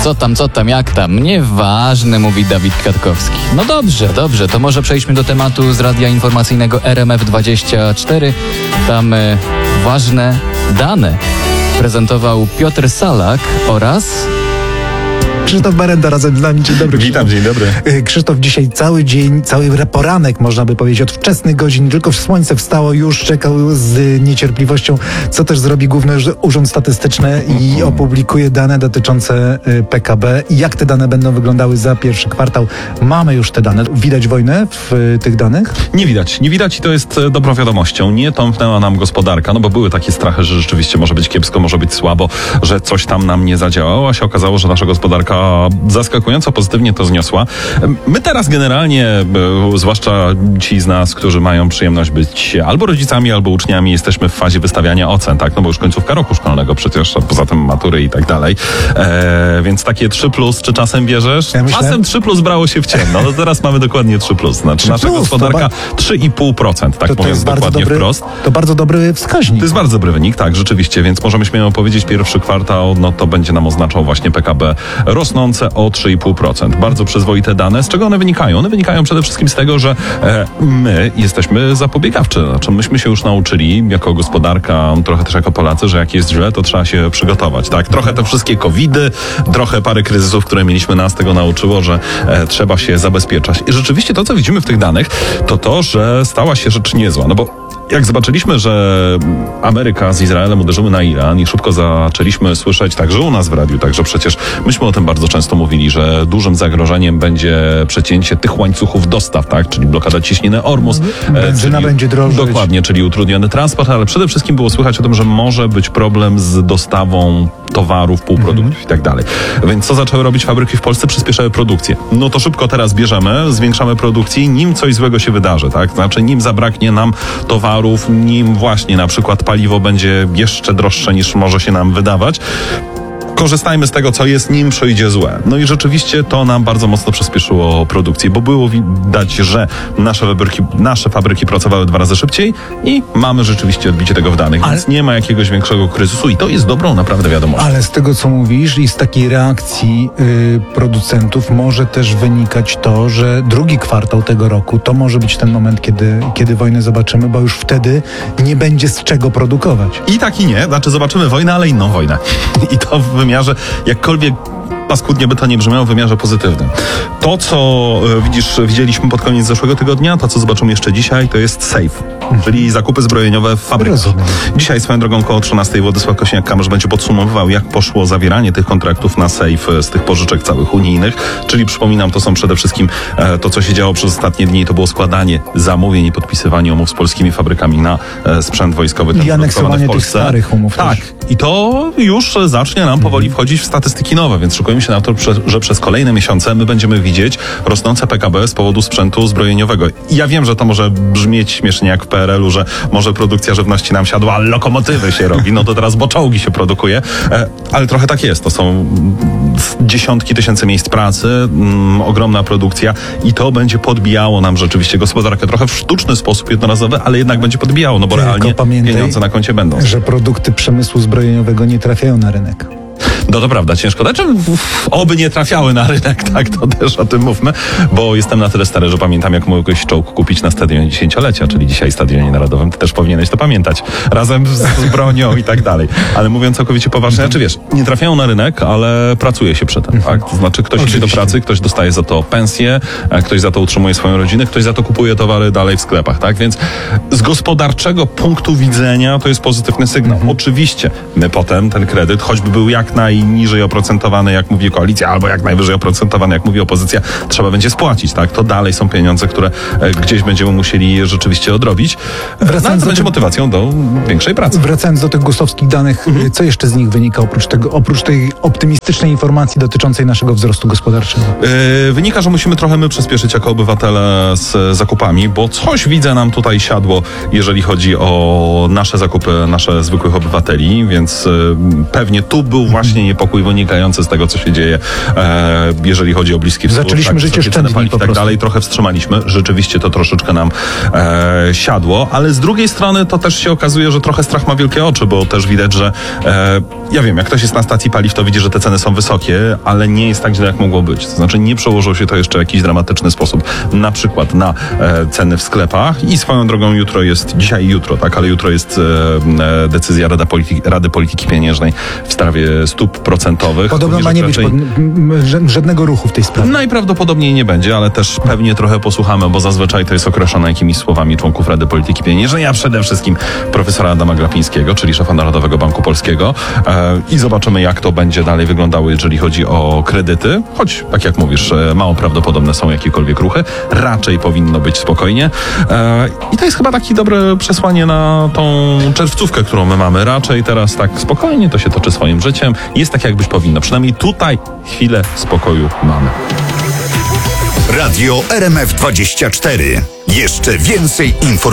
Co tam, jak tam? Nieważne, mówi Dawid Kwiatkowski. No dobrze, to może przejdźmy do tematu z radia informacyjnego RMF24. Tam ważne dane prezentował Piotr Salak oraz... Krzysztof Berenda razem z nami. Dzień dobry. Witam, dzień dobry. Krzysztof, dzisiaj cały dzień, cały poranek, można by powiedzieć, od wczesnych godzin, tylko słońce wstało, już czekał z niecierpliwością, co też zrobi Główny Urząd Statystyczny i opublikuje dane dotyczące PKB. I jak te dane będą wyglądały za pierwszy kwartał? Mamy już te dane. Widać wojnę w tych danych? Nie widać i to jest dobrą wiadomością. Nie tąpnęła nam gospodarka, no bo były takie strachy, że rzeczywiście może być kiepsko, może być słabo, że coś tam nam nie zadziałało, a się okazało, że nasza gospodarka zaskakująco pozytywnie to zniosła. My teraz generalnie, zwłaszcza ci z nas, którzy mają przyjemność być albo rodzicami, albo uczniami, jesteśmy w fazie wystawiania ocen, tak? No bo już końcówka roku szkolnego przecież, a poza tym matury i tak dalej. Więc takie 3+, czy czasem bierzesz? Czasem 3+ brało się w ciemno. No teraz mamy dokładnie 3+. Znaczy nasza gospodarka 3,5%, tak mówiąc dokładnie wprost. To bardzo dobry wskaźnik. To jest bardzo dobry wynik, tak, rzeczywiście, więc możemy śmiało powiedzieć, pierwszy kwartał, no to będzie nam oznaczał właśnie PKB rosnące o 3,5%. Bardzo przyzwoite dane. Z czego one wynikają? One wynikają przede wszystkim z tego, że my jesteśmy zapobiegawczy. Znaczy myśmy się już nauczyli jako gospodarka, trochę też jako Polacy, że jak jest źle, to trzeba się przygotować, tak? Trochę te wszystkie covidy, trochę parę kryzysów, które mieliśmy, nas tego nauczyło, że trzeba się zabezpieczać. I rzeczywiście to, co widzimy w tych danych, to, że stała się rzecz niezła. No bo jak zobaczyliśmy, że Ameryka z Izraelem uderzyły na Iran i szybko zaczęliśmy słyszeć także u nas w radiu, także przecież myśmy o tym bardzo często mówili, że dużym zagrożeniem będzie przecięcie tych łańcuchów dostaw, tak, czyli blokada ciśniny Ormus. Benzyna będzie drożyć. Dokładnie, czyli utrudniony transport, ale przede wszystkim było słychać o tym, że może być problem z dostawą towarów, półproduktów i tak dalej. Więc co zaczęły robić fabryki w Polsce? Przyspieszały produkcję. No to szybko teraz bierzemy, zwiększamy produkcję, nim coś złego się wydarzy, tak? Znaczy nim zabraknie nam towarów, nim właśnie na przykład paliwo będzie jeszcze droższe niż może się nam wydawać. Korzystajmy z tego, co jest, nim przyjdzie złe. No i rzeczywiście to nam bardzo mocno przyspieszyło produkcję, bo było widać, że nasze fabryki pracowały 2 razy szybciej i mamy rzeczywiście odbicie tego w danych, więc nie ma jakiegoś większego kryzysu i to jest dobrą naprawdę wiadomością. Ale z tego, co mówisz i z takiej reakcji producentów może też wynikać to, że drugi kwartał tego roku to może być ten moment, kiedy wojnę zobaczymy, bo już wtedy nie będzie z czego produkować. I tak i nie, znaczy zobaczymy wojnę, ale inną wojnę. I to w wymiarze, jakkolwiek paskudnie by to nie brzmiało, w wymiarze pozytywnym. To, co widzieliśmy pod koniec zeszłego tygodnia, to, co zobaczymy jeszcze dzisiaj, to jest SAFE, czyli zakupy zbrojeniowe w fabrykach. Dzisiaj swoją drogą koło 13 Władysław Kosiniak-Kamysz będzie podsumowywał, jak poszło zawieranie tych kontraktów na SAFE z tych pożyczek całych unijnych, czyli przypominam, to są przede wszystkim to, co się działo przez ostatnie dni, to było składanie zamówień i podpisywanie umów z polskimi fabrykami na sprzęt wojskowy. I aneksowanie tych starych umów. Tak. Też. I to już zacznie nam powoli wchodzić w statystyki nowe, więc szykujemy się na to, że przez kolejne miesiące my będziemy widzieć rosnące PKB z powodu sprzętu zbrojeniowego. I ja wiem, że to może brzmieć śmiesznie jak w PRL-u, że może produkcja żywności nam siadła, ale lokomotywy się robi, no to teraz bo czołgi się produkuje, ale trochę tak jest. To są dziesiątki tysięcy miejsc pracy, ogromna produkcja i to będzie podbijało nam rzeczywiście gospodarkę trochę w sztuczny sposób jednorazowy, ale jednak będzie podbijało, no bo realnie pieniądze na koncie będą. Że produkty przemysłu zbrojeniowego nie trafiają na rynek. No to prawda, ciężko. Znaczy, oby nie trafiały na rynek, tak, to też o tym mówmy, bo jestem na tyle stary, że pamiętam, jak mogłeś czołg kupić na stadionie 10-lecia, czyli dzisiaj Stadionie Narodowym, ty też powinieneś to pamiętać, razem z bronią i tak dalej. Ale mówiąc całkowicie poważnie, znaczy wiesz, nie trafiają na rynek, ale pracuje się przy tym, tak? To znaczy ktoś idzie do pracy, ktoś dostaje za to pensję, ktoś za to utrzymuje swoją rodzinę, ktoś za to kupuje towary dalej w sklepach, tak? Więc z gospodarczego punktu widzenia to jest pozytywny sygnał. Oczywiście my potem ten kredyt, choćby był jak najniżej oprocentowany, jak mówi koalicja, albo jak najwyżej oprocentowany, jak mówi opozycja, trzeba będzie spłacić, tak? To dalej są pieniądze, które gdzieś będziemy musieli rzeczywiście odrobić. No, to będzie motywacją do większej pracy. Wracając do tych gustowskich danych, co jeszcze z nich wynika oprócz tej optymistycznej informacji dotyczącej naszego wzrostu gospodarczego? Wynika, że musimy trochę my przyspieszyć jako obywatele z zakupami, bo coś widzę nam tutaj siadło, jeżeli chodzi o nasze zakupy, nasze zwykłych obywateli, więc pewnie tu był właśnie niepokój wynikający z tego, co się dzieje, jeżeli chodzi o Bliski Wschód. Zaczęliśmy życie wysokie ceny szczędniej paliw po i tak prostu. dalej. Trochę wstrzymaliśmy. Rzeczywiście to troszeczkę nam siadło, ale z drugiej strony to też się okazuje, że trochę strach ma wielkie oczy, bo też widać, że ja wiem, jak ktoś jest na stacji paliw, to widzi, że te ceny są wysokie, ale nie jest tak źle, jak mogło być. To znaczy nie przełożyło się to jeszcze w jakiś dramatyczny sposób, na przykład na ceny w sklepach i swoją drogą dzisiaj i jutro, tak, ale jutro jest decyzja Rady Polityki Pieniężnej w sprawie stóp procentowych. Podobno ma nie być żadnego ruchu w tej sprawie. Najprawdopodobniej nie będzie, ale też pewnie trochę posłuchamy, bo zazwyczaj to jest określone jakimiś słowami członków Rady Polityki Pieniężnej, a przede wszystkim profesora Adama Glapińskiego, czyli szefa Narodowego Banku Polskiego, i zobaczymy, jak to będzie dalej wyglądało, jeżeli chodzi o kredyty, choć, tak jak mówisz, mało prawdopodobne są jakiekolwiek ruchy, raczej powinno być spokojnie i to jest chyba takie dobre przesłanie na tą czerwcówkę, którą my mamy. Raczej teraz tak spokojnie to się toczy swoim życiem, jest tak, jak być powinno. Przynajmniej tutaj chwilę spokoju mamy. Radio RMF24. Jeszcze więcej informacji.